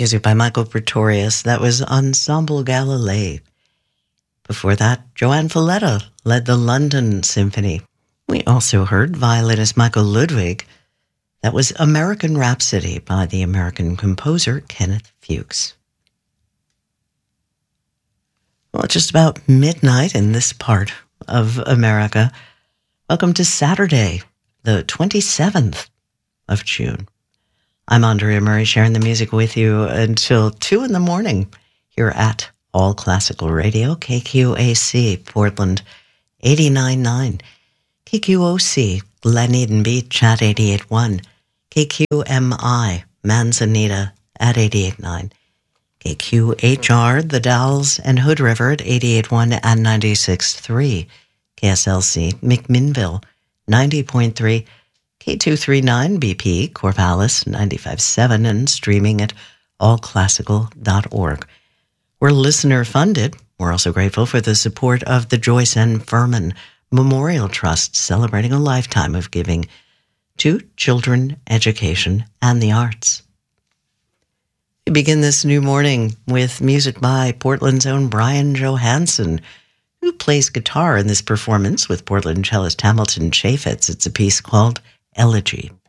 Music by Michael Pretorius. That was Ensemble Galilei. Before that, Joanne Folletta led the London Symphony. We also heard violinist Michael Ludwig. That was American Rhapsody by the American composer Kenneth Fuchs. Well, it's just about midnight in this part of America. Welcome to Saturday, the 27th of June. I'm Andrea Murray, sharing the music with you until 2 in the morning here at All Classical Radio, KQAC, Portland, 89.9, KQOC, Glen Eden Beach at 88.1, KQMI, Manzanita at 88.9, KQHR, The Dalles and Hood River at 88.1 and 96.3, KSLC, McMinnville, 90.3, K239 BP, Corvallis, 95.7, and streaming at allclassical.org. We're listener-funded. We're also grateful for the support of the Joyce N. Furman Memorial Trust, celebrating a lifetime of giving to children, education, and the arts. We begin this new morning with music by Portland's own Brian Johansson, who plays guitar in this performance with Portland cellist Hamilton Chaffetz. It's a piece called Elegy.